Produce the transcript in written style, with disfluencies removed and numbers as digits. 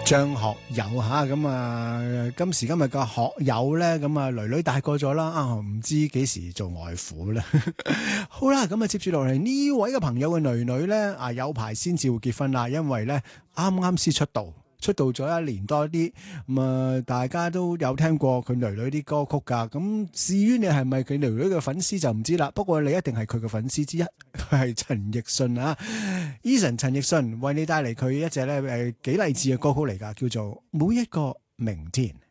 張學友吓，咁啊今時今日嘅學友咧，咁啊女女大個咗啦，啊唔知幾時做外父咧。好啦，咁啊接住落嚟呢位嘅朋友嘅女女咧，啊有排先至會結婚啦，因為咧啱啱先出道咗1年多啲，咁啊大家都有聽過佢女女啲歌曲噶，咁至於你係咪佢女女嘅粉絲就唔知啦，不過你一定係佢嘅粉絲之一，佢係陳奕迅啊 Eason 陳奕迅為你帶嚟佢一隻咧幾勵志嘅歌曲嚟噶，叫做每一個明天。